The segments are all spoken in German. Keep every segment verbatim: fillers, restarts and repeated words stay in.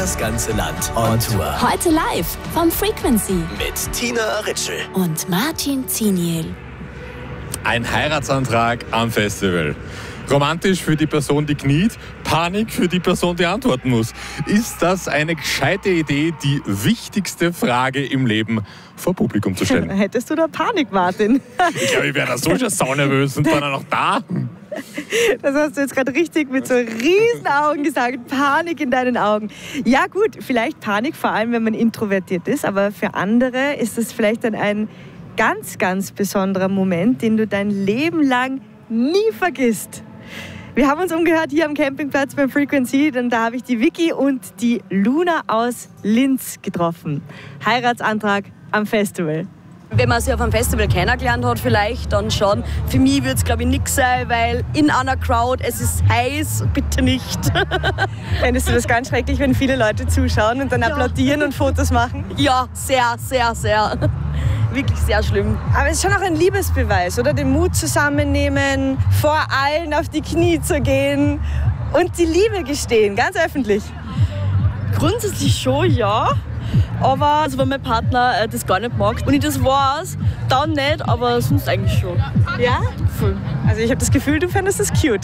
das ganze Land on Tour. Heute live vom Frequency Mit Tina Ritschl und Martin Ziniel. Ein Heiratsantrag am Festival. Romantisch für die Person, die kniet, Panik für die Person, die antworten muss. Ist das eine gescheite Idee, die wichtigste Frage im Leben vor Publikum zu stellen? Hättest du da Panik, Martin? Ich glaube, ich wäre da so schon saunervös und dann auch noch da. Das hast du jetzt gerade richtig mit so riesen Augen gesagt. Panik in deinen Augen. Ja gut, vielleicht Panik, vor allem wenn man introvertiert ist, aber für andere ist das vielleicht dann ein ganz, ganz besonderer Moment, den du dein Leben lang nie vergisst. Wir haben uns umgehört hier am Campingplatz beim Frequency, denn da habe ich die Vicky und die Luna aus Linz getroffen. Heiratsantrag am Festival. Wenn man sich auf einem Festival kennengelernt hat vielleicht, dann schon. Für mich wird es, glaube ich, nichts sein, weil in einer Crowd, es ist heiß, bitte nicht. Fändest du das ganz schrecklich, wenn viele Leute zuschauen und dann Ja. applaudieren und Fotos machen? Ja, sehr, sehr, sehr. Wirklich sehr schlimm. Aber es ist schon auch ein Liebesbeweis, oder? Den Mut zusammennehmen, vor allen auf die Knie zu gehen und die Liebe gestehen, ganz öffentlich. Grundsätzlich schon, ja. Aber also wenn mein Partner äh, das gar nicht mag und ich das weiß, dann nicht, aber sonst eigentlich schon. Ja? Voll. Also ich habe das Gefühl, du fändest das cute.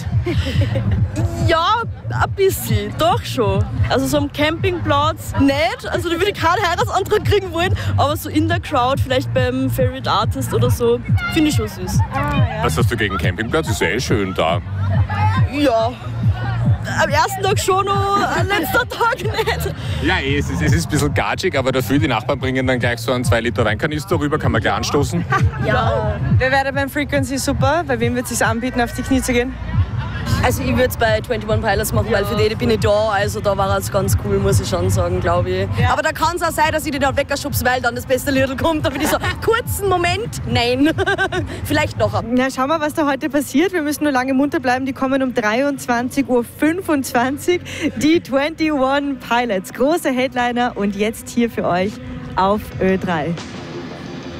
Ja, ein bisschen, doch schon. Also so am Campingplatz nicht, also da würde ich keinen Heiratsantrag kriegen wollen, aber so in der Crowd, vielleicht beim Favorite Artist oder so, finde ich schon süß. Was hast du gegen Campingplatz? Ist ja eh schön da. Ja, am ersten Tag schon noch, am letzten Tag nicht. Ja, eh, es ist, es ist ein bisschen gatschig, aber dafür die Nachbarn bringen dann gleich so einen zwei Liter Weinkanister rüber, kann man gleich anstoßen. Ja. Wer wäre beim Frequency super? Bei wem wird es sich anbieten, auf die Knie zu gehen? Also ich würde es bei einundzwanzig Pilots machen, weil für die bin ich da, also da war es ganz cool, muss ich schon sagen, glaube ich. Ja. Aber da kann es auch sein, dass ich den halt wegschubse, weil dann das beste Lied kommt. Da bin ich so, kurzen Moment, nein, vielleicht noch. Na, schauen wir, was da heute passiert. Wir müssen nur lange munter bleiben. Die kommen um dreiundzwanzig Uhr fünfundzwanzig. Die einundzwanzig Pilots, große Headliner und jetzt hier für euch auf Ö drei.